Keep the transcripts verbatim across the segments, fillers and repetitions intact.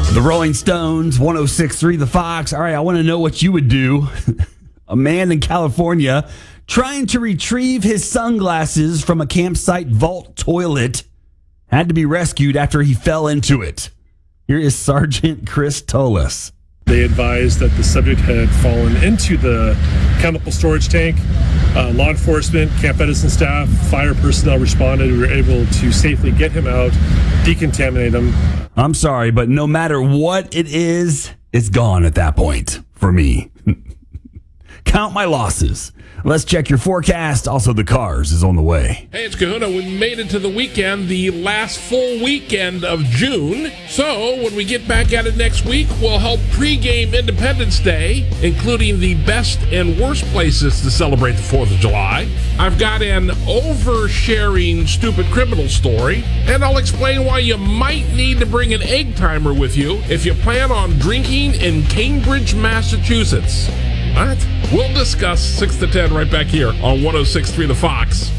The Rolling Stones, one oh six point three The Fox. All right, I want to know what you would do. A man in California trying to retrieve his sunglasses from a campsite vault toilet had to be rescued after he fell into it. Here is Sergeant Chris Tolis. They advised that the subject had fallen into the chemical storage tank. Uh, law enforcement, Camp Edison staff, fire personnel responded. We were able to safely get him out, decontaminate him. I'm sorry, but no matter what it is, it's gone at that point for me. Count my losses. Let's check your forecast. Also, the Cars is on the way. Hey, it's Kahuna. We made it to the weekend, the last full weekend of June. So when we get back at it next week, we'll help pregame Independence Day, including the best and worst places to celebrate the fourth of July. I've got an oversharing stupid criminal story, and I'll explain why you might need to bring an egg timer with you if you plan on drinking in Cambridge, Massachusetts. What? We'll discuss six to ten right back here on one oh six point three The Fox.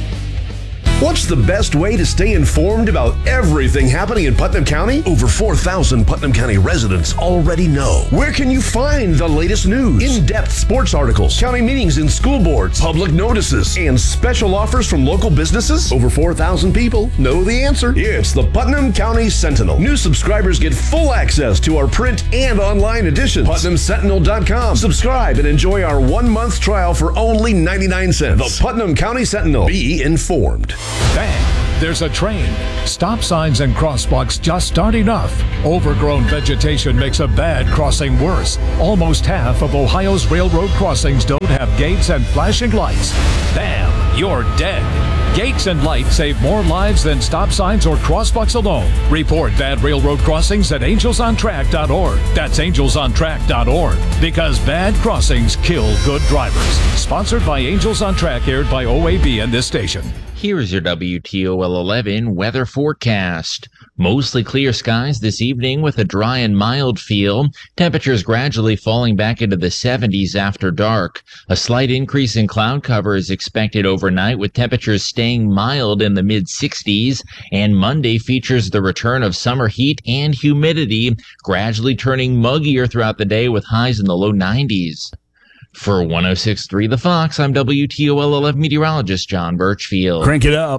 What's the best way to stay informed about everything happening in Putnam County? Over four thousand Putnam County residents already know. Where can you find the latest news? In-depth sports articles, county meetings and school boards, public notices, and special offers from local businesses? Over four thousand people know the answer. It's the Putnam County Sentinel. New subscribers get full access to our print and online editions. Putnam Sentinel dot com. Subscribe and enjoy our one-month trial for only ninety-nine cents. The Putnam County Sentinel. Be informed. Bang! There's a train. Stop signs and crosswalks just aren't enough. Overgrown vegetation makes a bad crossing worse. Almost half of Ohio's railroad crossings don't have gates and flashing lights. Bam! You're dead. Gates and lights save more lives than stop signs or crosswalks alone. Report bad railroad crossings at angels on track dot org. That's angels on track dot org. Because bad crossings kill good drivers. Sponsored by Angels on Track, aired by O A B and this station. Here's your W T O L eleven weather forecast. Mostly clear skies this evening with a dry and mild feel. Temperatures gradually falling back into the seventies after dark. A slight increase in cloud cover is expected overnight, with temperatures staying mild in the mid-sixties. And Monday features the return of summer heat and humidity, gradually turning muggier throughout the day with highs in the low nineties. For one oh six point three The Fox, I'm W T O L eleven meteorologist John Birchfield. Crank it up.